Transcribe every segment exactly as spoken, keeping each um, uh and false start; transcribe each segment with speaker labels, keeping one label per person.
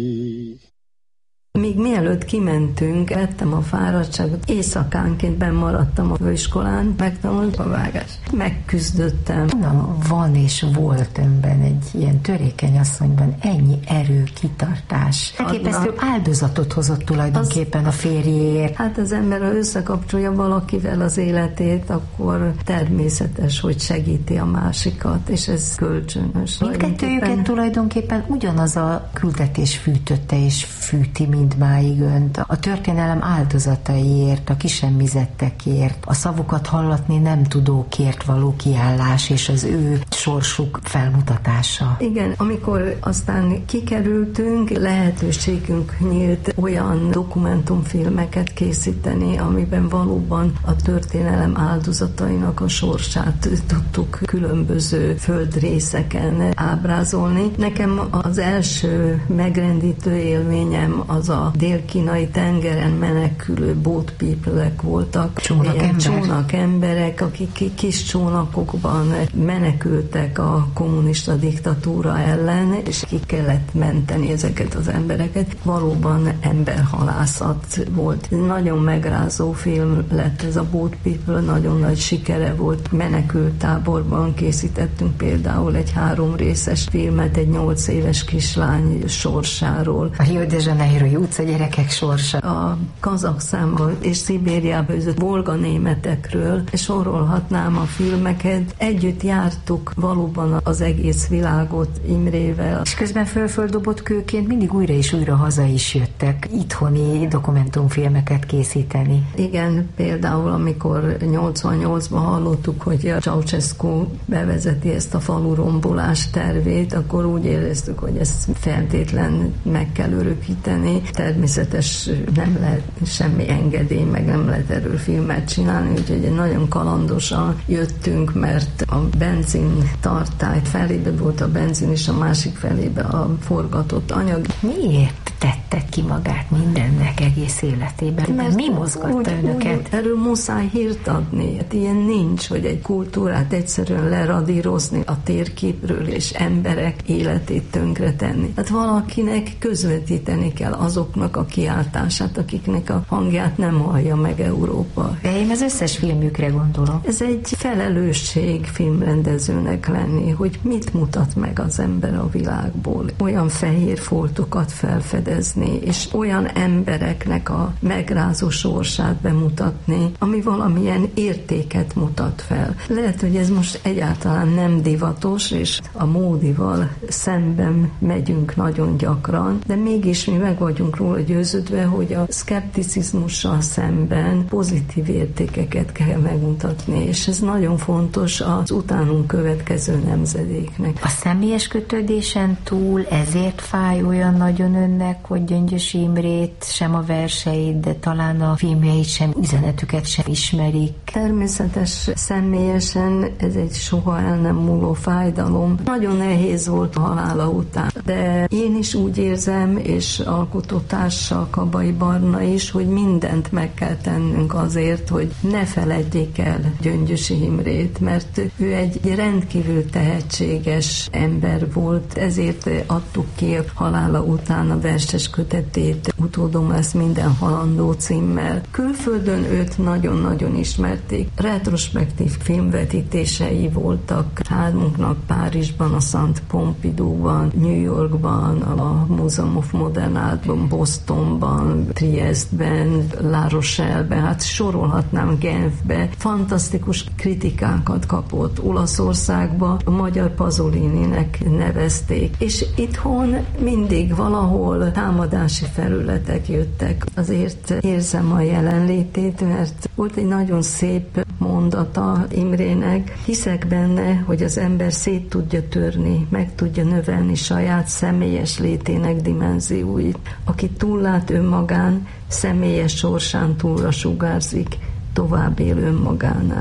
Speaker 1: Még mielőtt kimentünk, vettem a fáradtságot, éjszakánként bennmaradtam a főiskolán, megtanultam a vágást. Megküzdöttem.
Speaker 2: Na, van és volt önben egy ilyen törékeny asszonyban ennyi erő, kitartás. Elképesztő áldozatot hozott tulajdonképpen az, a férjéért.
Speaker 1: Hát az ember, ha összekapcsolja valakivel az életét, akkor természetes, hogy segíti a másikat, és ez kölcsönös.
Speaker 2: Mindkettőjüket tulajdonképpen ugyanaz a küldetés fűtötte és fűti, mint máig önt. A történelem áldozataiért, a kisemmizettekért, a szavukat hallatni nem tudókért való kiállás és az ő sorsuk felmutatása.
Speaker 1: Igen, amikor aztán kikerültünk, lehetőségünk nyílt olyan dokumentumfilmeket készíteni, amiben valóban a történelem áldozatainak a sorsát tudtuk különböző földrészeken ábrázolni. Nekem az első megrendítő élményem az a dél-kínai tengeren menekülő boat people-ek voltak.
Speaker 2: Csónakemberek.
Speaker 1: Csónak emberek, akik kis csónakokban menekültek a kommunista diktatúra ellen, és ki kellett menteni ezeket az embereket. Valóban emberhalászat volt. Nagyon megrázó film lett ez a Boat People, nagyon nagy sikere volt. Menekültáborban készítettünk például egy három részes filmet egy nyolc éves kislány sorsáról.
Speaker 2: A Rio de Janeiro utca gyerekek sorsa.
Speaker 1: A Kazaksztánban és Szibériában között volga németekről, sorolhatnám a filmeket. Együtt jártuk valóban az egész világot Imrével.
Speaker 2: És közben fölföldobott kőként mindig újra és újra haza is jöttek itthoni dokumentumfilmeket készíteni.
Speaker 1: Igen, például amikor nyolcvannyolcban hallottuk, hogy a Ceausescu bevezeti ezt a falurombolás tervét, akkor úgy éreztük, hogy ezt feltétlen meg kell örökíteni. Természetes nem lehet semmi engedély, meg nem lehet erről filmet csinálni, úgyhogy nagyon kalandosan jöttünk, mert a benzin tartály felébe volt a benzin, és a másik felébe a forgatott anyag.
Speaker 2: Miért tette ki magát mindennek egész életében? Mert mi mozgatta úgy, önöket?
Speaker 1: Úgy, erről muszáj hírt adni. Hát ilyen nincs, hogy egy kultúrát egyszerűen leradírozni a térképről, és emberek életét tönkretenni. Hát valakinek közvetíteni kell azoknak a kiáltását, akiknek a hangját nem hallja meg Európa.
Speaker 2: De én az összes filmjükre gondolom.
Speaker 1: Ez egy felelősség filmrendezőnek lenni, hogy mit mutat meg az ember a világból. Olyan fehér foltokat felfedezni, és olyan embereknek a megrázó sorsát bemutatni, ami valamilyen értéket mutat fel. Lehet, hogy ez most egyáltalán nem divatos, és a módival szemben megyünk nagyon gyakran, de mégis mi meg vagyunk róla győződve, hogy a szkepticizmussal szemben pozitív értékeket kell megmutatni, és ez nagyon fontos az utánunk következő nemzedéknek.
Speaker 2: A személyes kötődésen túl ezért fáj olyan nagyon önnek, hogy Gyöngyös Imrét, sem a verseit, de talán a filmjeit sem, üzenetüket sem ismerik.
Speaker 1: Természetes, személyesen ez egy soha el nem múló fájdalom. Nagyon nehéz volt a halála után, de én is úgy érzem, és alkotótársa Kabai Barna is, hogy mindent meg kell tennünk azért, hogy ne feledjék el Gyöngyösi Imrét, mert ő egy rendkívül tehetséges ember volt, ezért adtuk ki a halála után a verses kötetét, Utódom lesz minden halandó címmel. Külföldön őt nagyon-nagyon ismerték. Retrospektív filmvetítései voltak hármunknak Párizsban, a Szent Pompidouban, New Yorkban, a Museum of Modern Artban, Bostonban, Triestben, La Rochelle-ben, hát sorolhatnám, Genfbe. Fantasztikus kritikákat kapott. Olaszországba a magyar Pasolininek nevezték. És itthon mindig valahol támadási felületek jöttek. Azért érzem a jelenlétét, mert volt egy nagyon szép mondata Imrének. Hiszek benne, hogy az ember szét tudja törni, meg tudja növelni saját személyes létének dimenzióit. Aki túllát önmagán, személyes sorsán túlra sugárzik, tovább él önmagánál.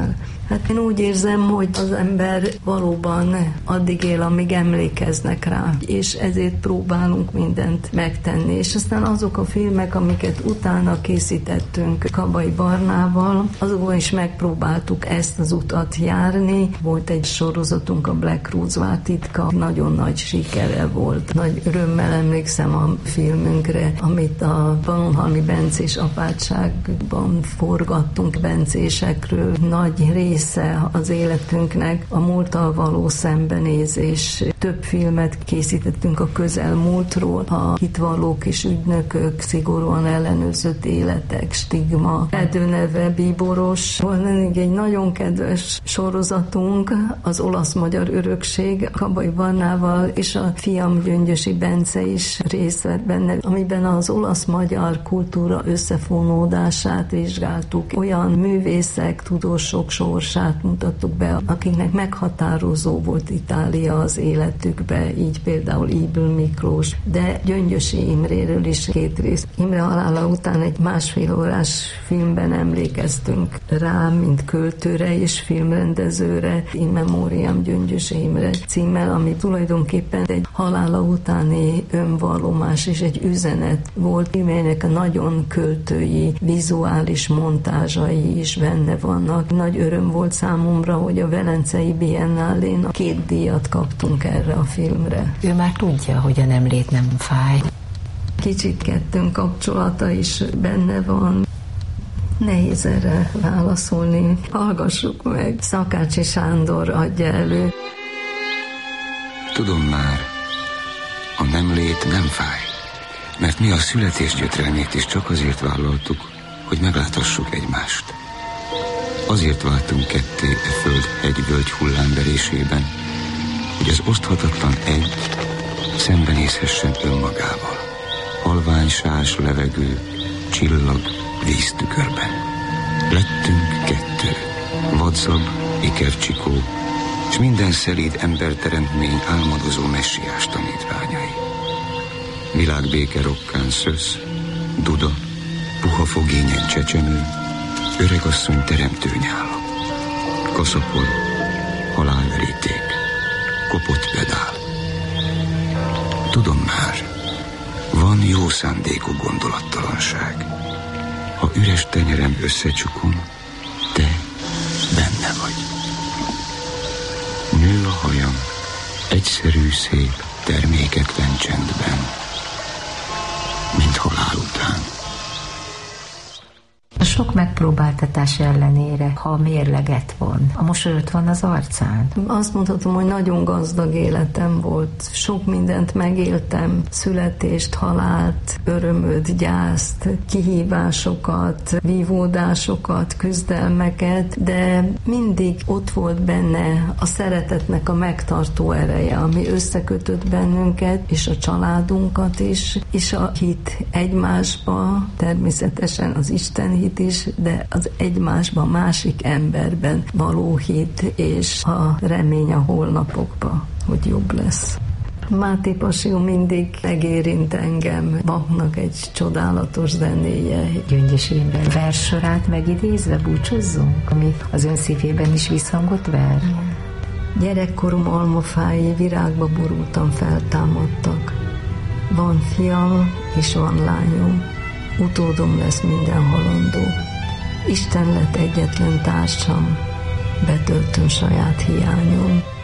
Speaker 1: Hát én úgy érzem, hogy az ember valóban addig él, amíg emlékeznek rá, és ezért próbálunk mindent megtenni. És aztán azok a filmek, amiket utána készítettünk Kabay Barnával, azokon is megpróbáltuk ezt az utat járni. Volt egy sorozatunk, a Black Rose Vár titka, nagyon nagy sikere volt. Nagy örömmel emlékszem a filmünkre, amit a Pannonhalmi bencés apátságban forgattunk bencésekről. Nagy része az életünknek a múlttal való szembenézés. Több filmet készítettünk a közelmúltról, a hitvallók és ügynökök, szigorúan ellenőrzött életek, stigma, Erdőneve, Bíboros. Volt egy nagyon kedves sorozatunk, az olasz-magyar örökség, Kabay Barnával, és a fiam Gyöngyösi Bence is részt vett benne, amiben az olasz-magyar kultúra összefonódását vizsgáltuk. Olyan művészek, tudósok sorsát mutattuk be, akiknek meghatározó volt Itália az életükbe, így például Ybl Miklós, de Gyöngyösi Imréről is két rész. Imre halála után egy másfél órás filmben emlékeztünk rá, mint költőre és filmrendezőre, In Memoriam Gyöngyösi Imre címmel, ami tulajdonképpen egy halála utáni önvallomás és egy üzenet volt, amelynek a nagyon költői, vizuális montázsai is benne vannak. Nagy öröm volt számomra, hogy a Velencei Biennálén két díjat kaptunk erre a filmre.
Speaker 2: Ő már tudja, hogy a nemlét nem fáj.
Speaker 1: Kicsit kettőnk kapcsolata is benne van. Nehéz erre válaszolni. Hallgassuk meg. Szakácsi Sándor adja elő.
Speaker 3: Tudom már, a nemlét nem fáj, mert mi a születés gyötrelmét is csak azért vállaltuk, hogy megláthassuk egymást. Azért váltunk ketté e föld egy-völgy hullámverésében, hogy az oszthatatlan egy szembenézhessen önmagával. Halványsás levegő, csillag, víztükörben. Lettünk kettő, vadzab, ikercsikó, és minden szelíd emberteremtmény álmodozó messiás tanítványai. Világbéke rokkán szösz, duda, puha fogények csecsemő, öregasszony teremtő nyála, kaszapod, halálveríték, kopott pedál. Tudom már, van jó szándékú gondolattalanság. Ha üres tenyerem összecsukom, te benne vagy. Nő a hajam, egyszerű, szép, terméketlen csendben, mint halál után.
Speaker 2: A sok megpróbáltatás ellenére, ha mérleget von, a mosolyot van az arcán?
Speaker 1: Azt mondhatom, hogy nagyon gazdag életem volt. Sok mindent megéltem, születést, halált, örömöt, gyászt, kihívásokat, vívódásokat, küzdelmeket, de mindig ott volt benne a szeretetnek a megtartó ereje, ami összekötött bennünket, és a családunkat is, és a hit egymásba, természetesen az Isten hit is, de az egymásban, másik emberben való hit, és a remény a holnapokba, hogy jobb lesz. Máté Passió mindig megérint engem, Bachnak egy csodálatos zenéje.
Speaker 2: Gyöngyösi Imre verssorát megidézve búcsúzzunk, ami az ön szívében is visszhangot ver?
Speaker 1: Gyerekkorom almafái virágba borultan feltámadtak. Van fiam és van lányom, utódom lesz minden halandó. Isten lett egyetlen társam, betöltöm saját hiányom.